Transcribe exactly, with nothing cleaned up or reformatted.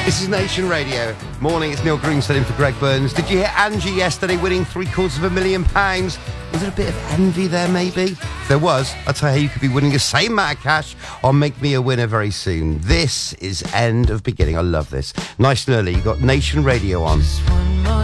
This is Nation Radio. Morning, it's Neil Greenstead in for Greg Burns. Did you hear Angie yesterday winning three quarters of a million pounds? Was there a bit of envy there, maybe? If there was, I'll tell you how you could be winning the same amount of cash or make me a winner very soon. This is end of beginning. I love this. Nice and early. You got Nation Radio on.